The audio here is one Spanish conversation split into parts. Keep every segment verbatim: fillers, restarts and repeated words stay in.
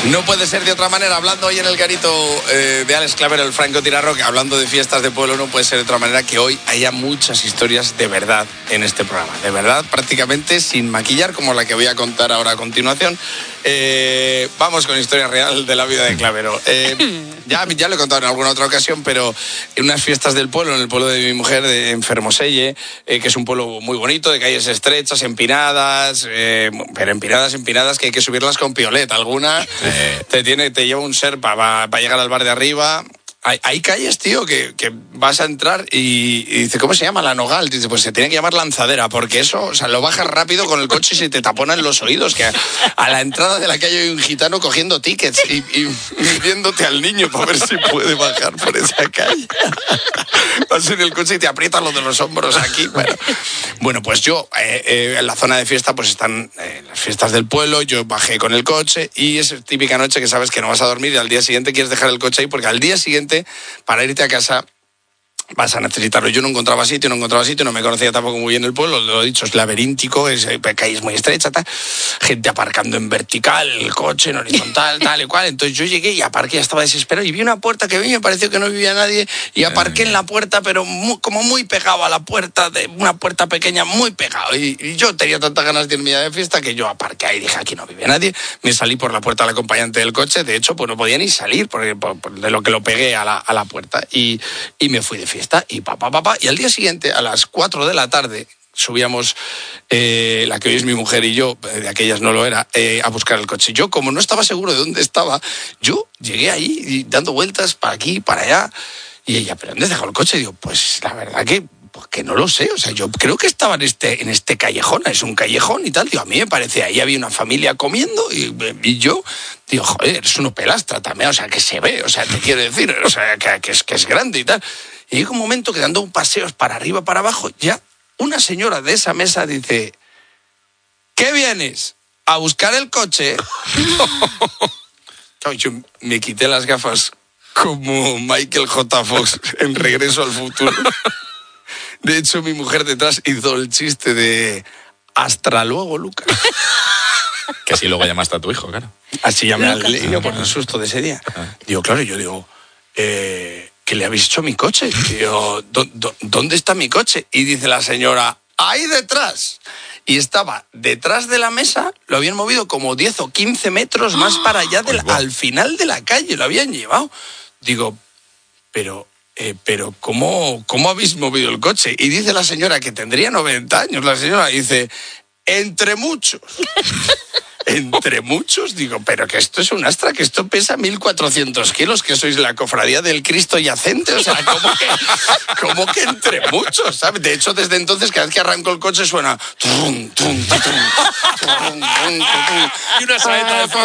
No puede ser de otra manera, hablando hoy en el garito eh, de Alex Clavero, el francotirador, hablando de fiestas de pueblo, no puede ser de otra manera que hoy haya muchas historias de verdad en este programa. De verdad, prácticamente sin maquillar, como la que voy a contar ahora a continuación. Eh, vamos con historia real de la vida de Clavero. Eh, ya, ya lo he contado en alguna otra ocasión, pero en unas fiestas del pueblo, en el pueblo de mi mujer, de, en Fermoselle, eh, que es un pueblo muy bonito, de calles estrechas, empinadas, eh, pero empinadas, empinadas, que hay que subirlas con pioleta. Alguna eh, te, tiene, te lleva un serpa para pa llegar al bar de arriba. Hay, hay calles, tío, que, que vas a entrar y, y dice, ¿cómo se llama? La Nogal. Dice, pues se tiene que llamar Lanzadera, porque eso, o sea, lo bajas rápido con el coche y se te taponan los oídos, que a, a la entrada de la calle hay un gitano cogiendo tickets y, y midiéndote al niño para ver si puede bajar por esa calle. Vas en el coche y te aprietas lo de los hombros aquí. Bueno, bueno pues yo, eh, eh, en la zona de fiesta, pues están eh, las fiestas del pueblo, yo bajé con el coche y es típica noche que sabes que no vas a dormir y al día siguiente quieres dejar el coche ahí, porque al día siguiente para irte a casa vas a necesitarlo. Yo no encontraba sitio, no encontraba sitio, no me conocía tampoco muy bien el pueblo, lo he dicho, es laberíntico, es, calles muy estrechas, tal, gente aparcando en vertical, el coche en horizontal, tal y cual. Entonces yo llegué y aparqué, ya estaba desesperado y vi una puerta que vi, me pareció que no vivía nadie y aparqué en la puerta, pero muy, como muy pegado a la puerta, de una puerta pequeña, muy pegado. Y, y yo tenía tantas ganas de irme de fiesta que yo aparqué ahí y dije, aquí no vive nadie. Me salí por la puerta del acompañante del coche, de hecho, pues no podía ni salir porque, por, por, de lo que lo pegué a la, a la puerta y, y me fui de fiesta. Fiesta y papá, papá, y al día siguiente a las cuatro de la tarde subíamos, eh, la que hoy es mi mujer y yo, de aquellas no lo era, eh, a buscar el coche. Yo, como no estaba seguro de dónde estaba, yo llegué ahí y dando vueltas para aquí, para allá, y ella, ¿pero dónde dejó el coche? Y digo, pues la verdad que, pues que no lo sé, o sea, yo creo que estaba en este, en este callejón, es un callejón y tal. Digo, a mí me parecía, ahí había una familia comiendo y, y yo digo, joder, es una pelastra también, o sea, que se ve, o sea, te quiero decir, o sea, que, que, es, que es grande y tal. Y llega un momento que dando un paseo para arriba, para abajo, ya una señora de esa mesa dice, ¿qué vienes? ¿A buscar el coche? Yo me quité las gafas como Michael J. Fox en Regreso al Futuro. De hecho, mi mujer detrás hizo el chiste de hasta luego, Lucas. Que así luego llamaste a tu hijo, claro. Así llamé al niño por el susto de ese día. Digo, claro, yo digo, eh... ¿qué le habéis hecho a mi coche? Y yo, ¿dónde está mi coche? Y dice la señora, ahí detrás. Y estaba detrás de la mesa, lo habían movido como diez o quince metros más para allá, de la, al final de la calle, lo habían llevado. Digo, pero, eh, pero ¿cómo, ¿cómo habéis movido el coche? Y dice la señora, que tendría noventa años, la señora dice, entre muchos. Entre muchos, digo, pero que esto es un astra, que esto pesa mil cuatrocientos kilos, que sois la cofradía del Cristo yacente, o sea, ¿cómo que, cómo que entre muchos? ¿Sabes? De hecho, desde entonces, cada vez que arranco el coche suena... Trum, trum, trum, trum, trum, trum, y una saeta de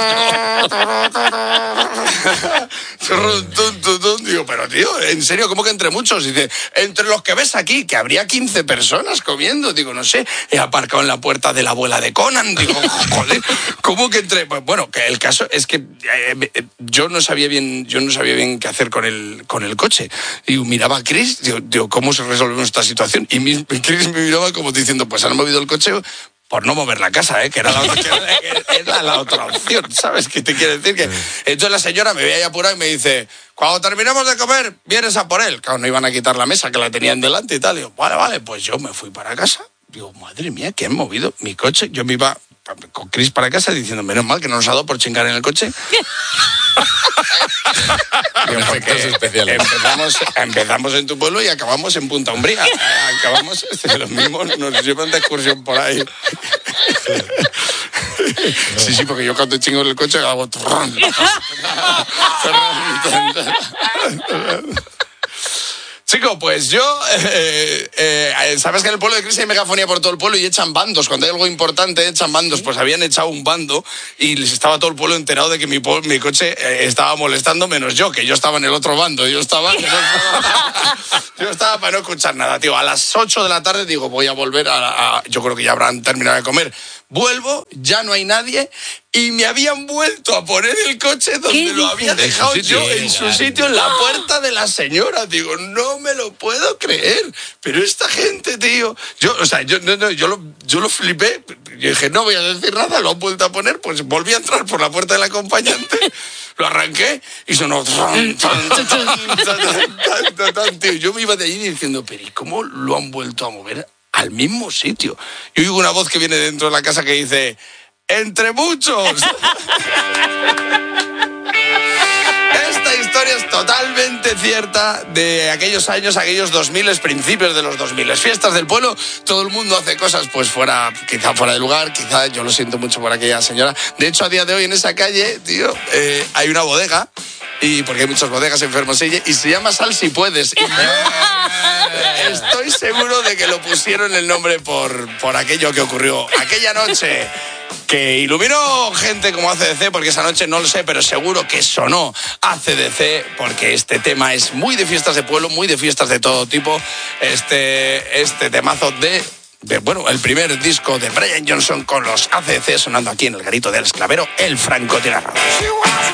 fondo. Digo, pero tío, ¿en serio? ¿Cómo que entre muchos? Dice, entre los que ves aquí, que habría quince personas comiendo. Digo, no sé, he aparcado en la puerta de la abuela de Conan. Digo, joder... ¿Cómo que entre? Bueno, que el caso es que eh, yo no sabía bien, yo no sabía bien qué hacer con el, con el coche. Y miraba a Chris, digo, digo, ¿cómo se resolve esta situación? Y mi, Chris me miraba como diciendo, pues han movido el coche por no mover la casa, ¿eh? Que era la otra, que era, que era la otra opción, ¿sabes? ¿Qué te quiere decir? Que... Entonces la señora me ve ahí apurada y me dice, cuando terminemos de comer, vienes a por él. Claro, no iban a quitar la mesa, que la tenían delante y tal. Digo, vale, vale, pues yo me fui para casa. Digo, madre mía, ¿qué han movido mi coche? Yo me iba con Chris para casa diciendo, menos mal que no nos ha dado por chingar en el coche. Digo, empezamos, empezamos en tu pueblo y acabamos en Punta Umbría. Acabamos, este, los mismos nos llevan de excursión por ahí. Sí, sí, porque yo cuando chingo en el coche hago... Chico, pues yo, eh, eh, sabes que en el pueblo de Cristo hay megafonía por todo el pueblo y echan bandos. Cuando hay algo importante, echan bandos. Pues habían echado un bando y les estaba todo el pueblo enterado de que mi, mi coche eh, estaba molestando, menos yo, que yo estaba en el otro bando. Yo estaba, yo estaba, yo estaba para no escuchar nada, tío. A las ocho de la tarde digo, voy a volver a, a... Yo creo que ya habrán terminado de comer. Vuelvo, ya no hay nadie y me habían vuelto a poner el coche donde lo había dejado yo, en su sitio, en la puerta de la señora. Digo, no me lo puedo creer. Pero esta gente, tío... Yo, o sea, yo, no, no, yo, lo, yo lo flipé. Yo dije, no voy a decir nada, lo han vuelto a poner. Pues volví a entrar por la puerta del acompañante, lo arranqué y sonó... Tan, tan, tan, tan, tan, tan, tan, tío. Yo me iba de allí diciendo, pero ¿y cómo lo han vuelto a mover al mismo sitio? Y oigo una voz que viene dentro de la casa que dice... ¡Entre muchos! Esta historia es totalmente cierta de aquellos años, aquellos dos mil, principios de los dos mil. Fiestas del pueblo, todo el mundo hace cosas pues fuera, quizá fuera de lugar, quizá yo lo siento mucho por aquella señora. De hecho, a día de hoy en esa calle, tío, eh, hay una bodega, y porque hay muchas bodegas en Fermoselle, y se llama Sal Si Puedes. Y yo estoy seguro de que lo pusieron el nombre por, por aquello que ocurrió aquella noche, que iluminó gente como A C D C, porque esa noche no lo sé, pero seguro que sonó A C D C, porque este tema es muy de fiestas de pueblo, muy de fiestas de todo tipo. Este, este temazo de, de, bueno, el primer disco de Brian Johnson con los A C D C sonando aquí en el garito de Alex Clavero, el francotirador.